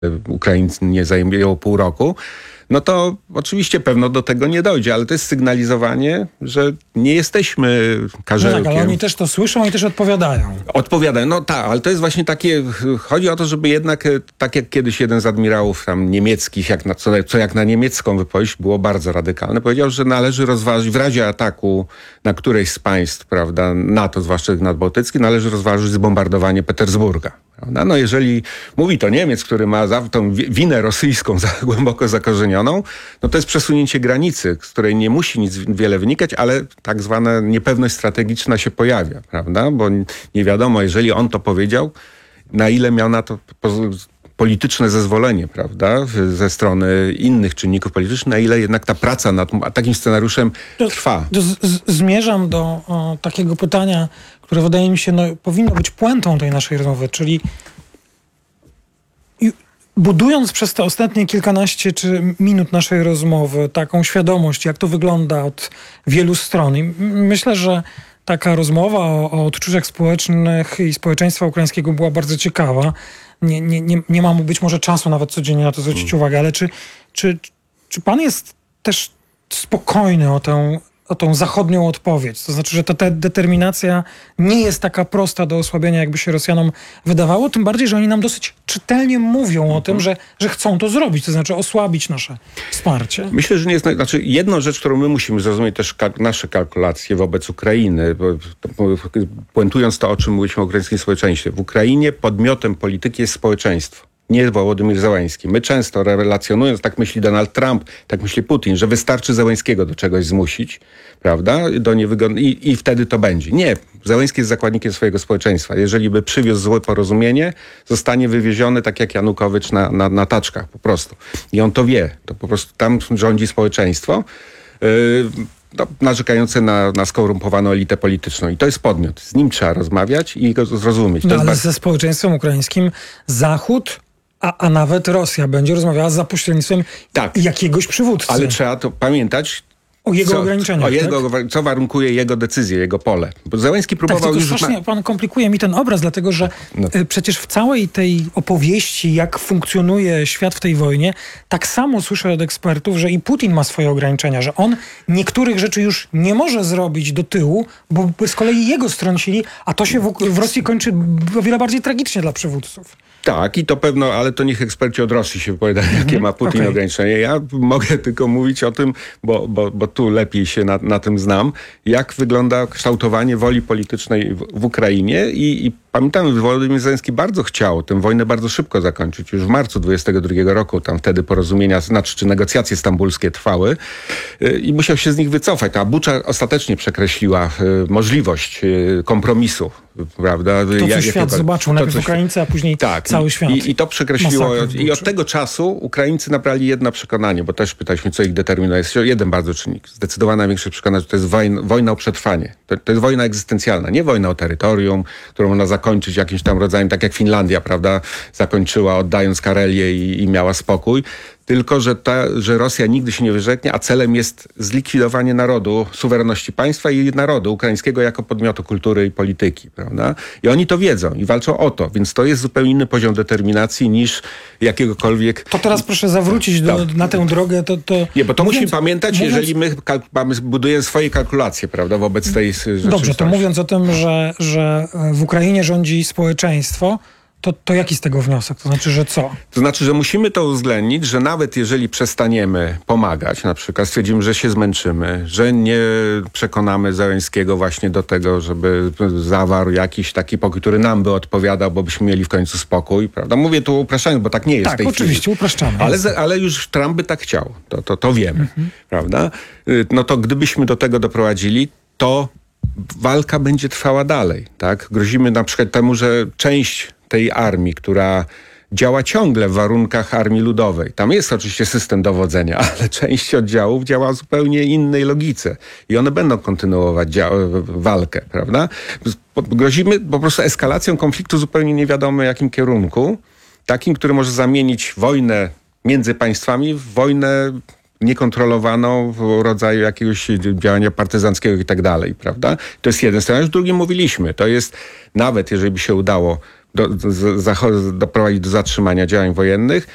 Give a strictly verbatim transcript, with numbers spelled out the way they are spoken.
Ukraińcy nie zajmują pół roku, no to oczywiście pewno do tego nie dojdzie, ale to jest sygnalizowanie, że nie jesteśmy karzełkiem. No tak, ale oni też to słyszą i też odpowiadają. Odpowiadają, no tak, ale to jest właśnie takie, chodzi o to, żeby jednak, tak jak kiedyś jeden z admirałów tam niemieckich, jak na, co, co jak na niemiecką wypowiedź, było bardzo radykalne, powiedział, że należy rozważyć, w razie ataku na któreś z państw, prawda, NATO, zwłaszcza nadbałtyckich, należy rozważyć zbombardowanie Petersburga. Prawda? No jeżeli mówi to Niemiec, który ma za, tą winę rosyjską za, głęboko zakorzenioną, no to jest przesunięcie granicy, z której nie musi nic wiele wynikać, ale tak zwana niepewność strategiczna się pojawia, prawda? Bo nie wiadomo, jeżeli on to powiedział, na ile miał na to polityczne zezwolenie, prawda, ze strony innych czynników politycznych, na ile jednak ta praca nad takim scenariuszem to, trwa. To z, z, zmierzam do o, takiego pytania, które wydaje mi się, no, powinno być puentą tej naszej rozmowy, czyli i, budując przez te ostatnie kilkanaście czy minut naszej rozmowy taką świadomość, jak to wygląda od wielu stron. I myślę, że taka rozmowa o, o odczuciach społecznych i społeczeństwa ukraińskiego była bardzo ciekawa. Nie, nie, nie, nie mam być może czasu nawet codziennie na to zwrócić uwagę, ale czy, czy, czy pan jest też spokojny o tę, o tą zachodnią odpowiedź? To znaczy, że ta, ta determinacja nie jest taka prosta do osłabienia, jakby się Rosjanom wydawało, tym bardziej, że oni nam dosyć czytelnie mówią mhm. o tym, że, że chcą to zrobić, to znaczy osłabić nasze wsparcie. Myślę, że nie jest... Znaczy, jedną rzecz, którą my musimy zrozumieć też kalk- nasze kalkulacje wobec Ukrainy, bo, bo, puentując to, o czym mówiliśmy o ukraińskim społeczeństwie. W Ukrainie podmiotem polityki jest społeczeństwo. Nie Wołodymyr Zełański. My często relacjonując, tak myśli Donald Trump, tak myśli Putin, że wystarczy Zełańskiego do czegoś zmusić, prawda, do niewygod... I, i wtedy to będzie. Nie. Zełański jest zakładnikiem swojego społeczeństwa. Jeżeli by przywiózł złe porozumienie, zostanie wywieziony tak jak Janukowycz na, na, na taczkach po prostu. I on to wie. To po prostu tam rządzi społeczeństwo. Yy, No, narzekające na, na skorumpowaną elitę polityczną. I to jest podmiot. Z nim trzeba rozmawiać i go zrozumieć. To no, jest ale bardzo... ze społeczeństwem ukraińskim Zachód, a, a nawet Rosja będzie rozmawiała za pośrednictwem tak, jakiegoś przywódcy. Ale trzeba to pamiętać, o jego co, ograniczeniach, o jego, tak? co warunkuje jego decyzję, jego pole. Bo Zełański próbował tak, już... strasznie Na... pan komplikuje mi ten obraz, dlatego że no. przecież w całej tej opowieści, jak funkcjonuje świat w tej wojnie, tak samo słyszę od ekspertów, że i Putin ma swoje ograniczenia, że on niektórych rzeczy już nie może zrobić do tyłu, bo z kolei jego strącili, a to się w, w Rosji kończy o wiele bardziej tragicznie dla przywódców. Tak, i to pewno, ale to niech eksperci od Rosji się wypowiadają, mm-hmm. jakie ma Putin okay. ograniczenia. Ja mogę tylko mówić o tym, bo, bo, bo tu lepiej się na, na tym znam, jak wygląda kształtowanie woli politycznej w, w Ukrainie i, i pamiętamy, że Wołodymyr Zełański bardzo chciał tę wojnę bardzo szybko zakończyć. Już w marcu dwudziestego drugiego roku, tam wtedy porozumienia, znaczy czy negocjacje stambulskie trwały yy, i musiał się z nich wycofać. Ta Bucza ostatecznie przekreśliła yy, możliwość yy, kompromisu, prawda? To, co ja, świat jakiego, zobaczył, najpierw coś... Ukraińcy, a później tak, cały świat. I, i to przekreśliło. I od tego czasu Ukraińcy nabrali jedno przekonanie, bo też pytaliśmy, co ich determinuje. Jest jeden bardzo czynnik. Zdecydowana większość przekonania, że to jest wojna, wojna o przetrwanie. To, to jest wojna egzystencjalna, nie wojna o terytorium, którą można zakończyć jakimś tam rodzajem, tak jak Finlandia, prawda, zakończyła oddając Karelię i, i miała spokój. Tylko, że, ta, że Rosja nigdy się nie wyrzeknie, a celem jest zlikwidowanie narodu, suwerenności państwa i narodu ukraińskiego jako podmiotu kultury i polityki, prawda? I oni to wiedzą i walczą o to, więc to jest zupełnie inny poziom determinacji niż jakiegokolwiek... To teraz proszę zawrócić do, na tę drogę, to... to... Nie, bo to mówiąc, musimy pamiętać, mówiąc... jeżeli my kalk- mamy, budujemy swoje kalkulacje, prawda, wobec tej rzeczywistości. Dobrze, to mówiąc o tym, że, że w Ukrainie rządzi społeczeństwo, To, to jaki z tego wniosek? To znaczy, że co? To znaczy, że musimy to uwzględnić, że nawet jeżeli przestaniemy pomagać, na przykład stwierdzimy, że się zmęczymy, że nie przekonamy Zełańskiego właśnie do tego, żeby zawarł jakiś taki pokój, który nam by odpowiadał, bo byśmy mieli w końcu spokój, prawda? Mówię tu upraszczając, bo tak nie jest tak, w tej chwili. Tak, oczywiście, upraszczamy. Ale, ale już Trump by tak chciał. To, to, to wiemy, mhm. prawda? No to gdybyśmy do tego doprowadzili, to walka będzie trwała dalej, tak? Grozimy na przykład temu, że część tej armii, która działa ciągle w warunkach armii ludowej. Tam jest oczywiście system dowodzenia, ale część oddziałów działa w zupełnie innej logice. I one będą kontynuować dzia- walkę, prawda? Grozimy po prostu eskalacją konfliktu zupełnie nie wiadomo jakim kierunku. Takim, który może zamienić wojnę między państwami w wojnę niekontrolowaną w rodzaju jakiegoś działania partyzanckiego i tak dalej, prawda? To jest jeden scenariusz. Drugi mówiliśmy. To jest nawet, jeżeli by się udało do, do, do, doprowadzić do zatrzymania działań wojennych,